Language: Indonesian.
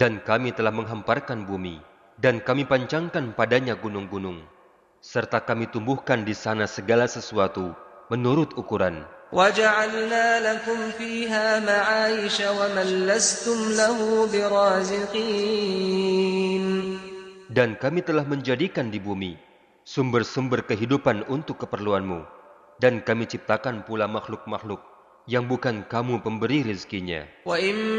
Dan kami telah menghamparkan bumi, dan kami pancangkan padanya gunung-gunung, serta kami tumbuhkan di sana segala sesuatu menurut ukuran. وَجَعَلْنَا لَكُمْ فِيهَا مَعَايِشَ وَمَنْ لَسْتُمْ لَهُ بِرَازِقِينَ. Dan kami telah menjadikan di bumi sumber-sumber kehidupan untuk keperluanmu, dan kami ciptakan pula makhluk-makhluk yang bukan kamu pemberi rezekinya. وَإِن